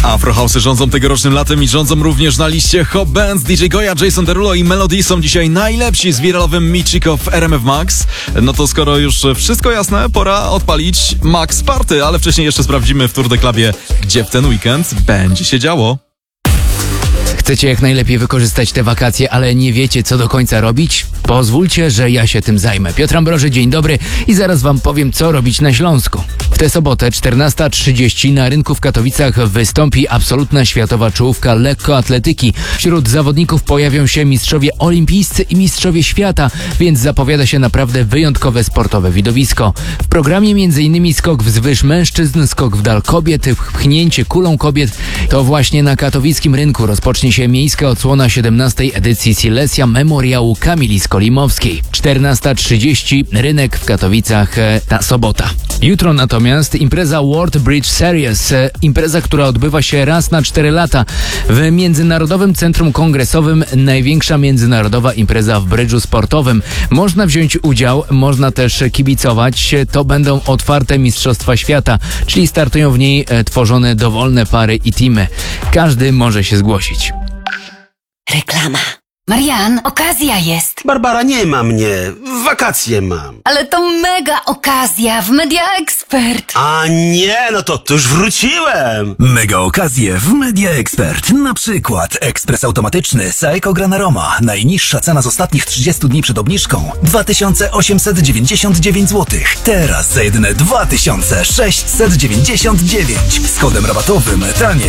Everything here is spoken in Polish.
Afrohouse'y rządzą tegorocznym latem i rządzą również na liście Hot Bands. DJ Goya, Jason Derulo i Melody są dzisiaj najlepsi z wiralowym Michiko w RMF Max. No to skoro już wszystko jasne, pora odpalić Max Party, ale wcześniej jeszcze sprawdzimy w Tour de Clubie, gdzie w ten weekend będzie się działo. Chcecie jak najlepiej wykorzystać te wakacje, ale nie wiecie, co do końca robić? Pozwólcie, że ja się tym zajmę. Piotr Ambroży, dzień dobry i zaraz wam powiem, co robić na Śląsku. W tę sobotę 14:30 na rynku w Katowicach wystąpi absolutna światowa czołówka lekkoatletyki. Wśród zawodników pojawią się mistrzowie olimpijscy i mistrzowie świata, więc zapowiada się naprawdę wyjątkowe sportowe widowisko. W programie m.in. skok wzwyż mężczyzn, skok w dal kobiet, pchnięcie kulą kobiet. To właśnie na katowickim rynku rozpocznie się miejska odsłona 17. edycji Silesia Memoriału Kamili Skolimowskiej. 14:30 rynek w Katowicach, ta sobota. Jutro natomiast impreza World Bridge Series, impreza, która odbywa się raz na 4 lata w Międzynarodowym Centrum Kongresowym, największa międzynarodowa impreza w brydżu sportowym. Można wziąć udział, można też kibicować, to będą otwarte mistrzostwa świata, czyli startują w niej tworzone dowolne pary i teamy. Każdy może się zgłosić. Reklama. Marian, okazja jest. Barbara, nie ma mnie. Wakacje mam. Ale to mega okazja w Media Expert. A nie, no to już wróciłem. Mega okazje w Media Expert. Na przykład ekspres automatyczny Seiko Granaroma. Najniższa cena z ostatnich 30 dni przed obniżką 2899 zł. Teraz za jedyne 2699. Z kodem rabatowym taniej.